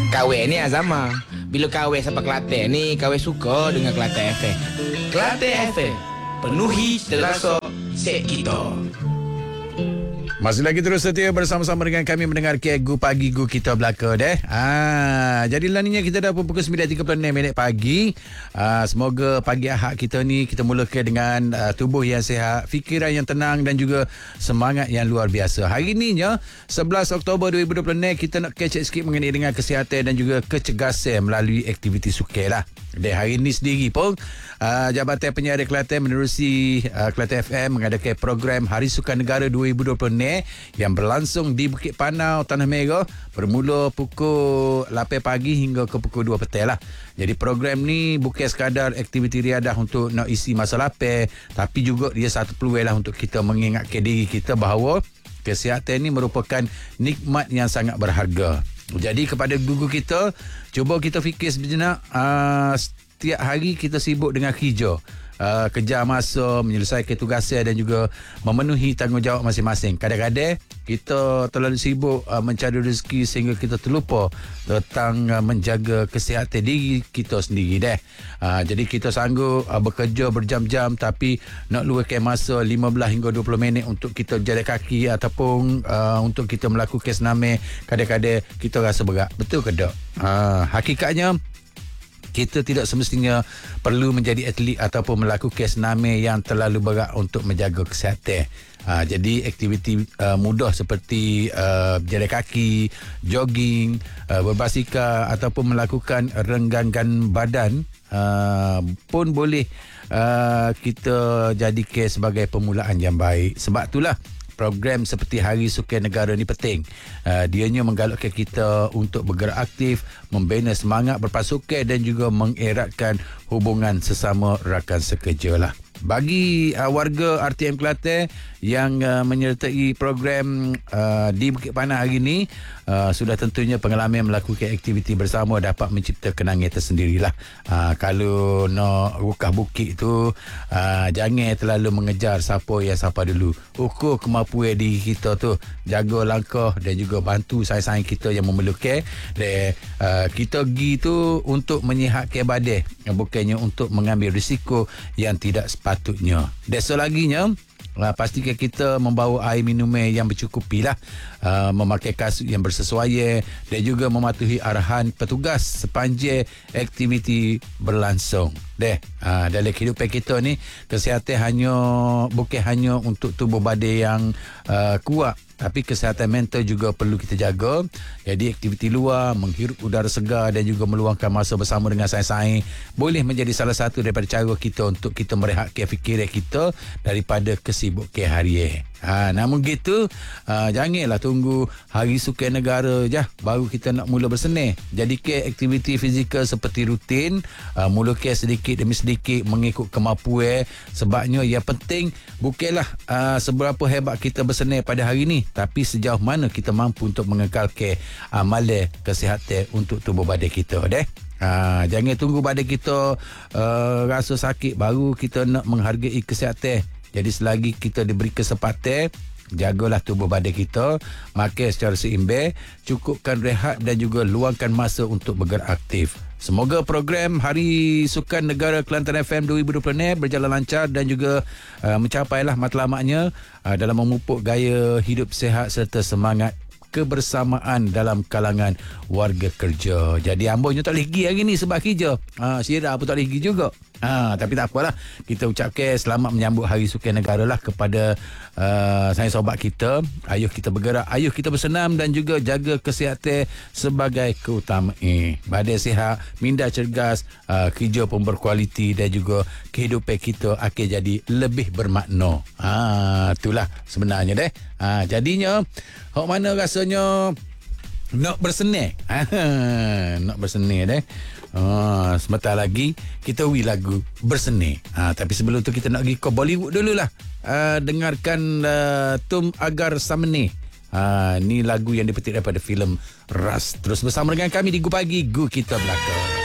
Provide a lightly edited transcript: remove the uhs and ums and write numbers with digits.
Kawe ni Azama. Bila kawe sampai Kelantan ni, kawe suka dengan Kelantan FM. Kelantan FM, penuhi terasa set kita. Masih lagi terus setia bersama-sama dengan kami mendengar Gu Pagi Gu Kita Belaka deh. Jadi laninya kita dah pukul 9.36 pagi. Semoga pagi Ahad kita ni kita mulakan dengan tubuh yang sihat, fikiran yang tenang dan juga semangat yang luar biasa. Hari ni 11 Oktober 2020 kita nak kecek sikit mengenai dengan kesihatan dan juga kecergasan melalui aktiviti sukan lah. Dan hari ni sendiri pun Jabatan Penyiaran Kelantan menerusi Kelantan FM mengadakan program Hari Sukan Negara 2020 yang berlangsung di Bukit Panau, Tanah Merah bermula pukul 8 pagi hingga ke pukul 2 petang lah. Jadi program ni bukan sekadar aktiviti riadah untuk nak isi masa lapar, tapi juga dia satu peluang lah untuk kita mengingatkan diri kita bahawa kesihatan ni merupakan nikmat yang sangat berharga. Jadi kepada guru kita, cuba kita fikir sejenak, setiap hari kita sibuk dengan kerja, kejar masa, menyelesaikan tugasan dan juga memenuhi tanggungjawab masing-masing. Kadang-kadang kita terlalu sibuk mencari rezeki sehingga kita terlupa tentang menjaga kesihatan diri kita sendiri deh. Jadi kita sanggup bekerja berjam-jam tapi nak luangkan masa 15 hingga 20 minit untuk kita jalan kaki ataupun untuk kita melakukan senaman, kadang-kadang kita rasa berat. Betul ke tak? Hakikatnya kita tidak semestinya perlu menjadi atlet ataupun melakukan senaman yang terlalu berat untuk menjaga kesihatan. Jadi aktiviti mudah seperti jalan kaki, jogging, berbasikal ataupun melakukan renggangan badan pun boleh kita jadikan sebagai permulaan yang baik. Sebab itulah program seperti Hari Sukan Negara ni penting. Dianya menggalakkan kita untuk bergerak aktif, membina semangat berpasukan dan juga mengeratkan hubungan sesama rakan sekerja lah. Bagi warga RTM Kelantan yang menyertai program di Bukit Panau hari ini, sudah tentunya pengalaman melakukan aktiviti bersama dapat mencipta kenangan tersendirilah. Kalau nak rukah bukit tu, jangan terlalu mengejar siapa yang siapa dulu. Ukur kemampuan diri kita tu, jaga langkah dan juga bantu saing-saing kita yang memerlukan. Dan kita pergi tu untuk menyihatkan badan, bukannya untuk mengambil risiko yang tidak sepatutnya. That's all laginya. Pastikan kita membawa air minuman yang bercukupi lah, memakai kasut yang bersesuaian dan juga mematuhi arahan petugas sepanjang aktiviti berlangsung. Dalam kehidupan kita ni, kesihatan bukan hanya untuk tubuh badan yang kuat, tapi kesihatan mental juga perlu kita jaga. Jadi aktiviti luar, menghirup udara segar dan juga meluangkan masa bersama dengan saing-saing boleh menjadi salah satu daripada cara kita untuk kita merehatkan fikiran kita daripada kesibukan harian. Namun gitu, janganlah tunggu Hari Sukan Negara je baru kita nak mula bersenam. Jadikan aktiviti fizikal seperti rutin, mulakan sedikit demi sedikit mengikut kemampuan. Sebabnya yang penting bukanlah seberapa hebat kita bersenam pada hari ini, tapi sejauh mana kita mampu untuk mengekalkan amalan kesihatan untuk tubuh badan kita deh. Jangan tunggu badan kita rasa sakit baru kita nak menghargai kesihatan. Jadi selagi kita diberi kesempatan, jagalah tubuh badan kita, makan secara seimbang, cukupkan rehat dan juga luangkan masa untuk bergerak aktif. Semoga program Hari Sukan Negara Kelantan FM 2020 berjalan lancar dan juga mencapailah matlamatnya dalam memupuk gaya hidup sihat serta semangat kebersamaan dalam kalangan warga kerja. Jadi ambonya tak boleh pergi hari ni sebab kerja. Syirah pun tak boleh pergi juga. Tapi tak apalah, kita ucapkan selamat menyambut Hari Sukan Negara lah kepada saya sobat kita. Ayuh kita bergerak, ayuh kita bersenam dan juga jaga kesihatan sebagai keutamaan. Badan sihat, minda cergas, kerja pun berkualiti dan juga kehidupan kita akan jadi lebih bermakna. Itulah sebenarnya deh. Jadinya hok mana rasanya nak bersenam. Nak bersenam deh. Sebentar lagi kita wui lagu bersenam. Tapi sebelum tu kita nak pergi ke Bollywood dululah. Dengarkan Tum Agar Samne. Ni lagu yang dipetik daripada filem Ras. Terus bersama dengan kami di Gu Pagi Gu Kita Belaka.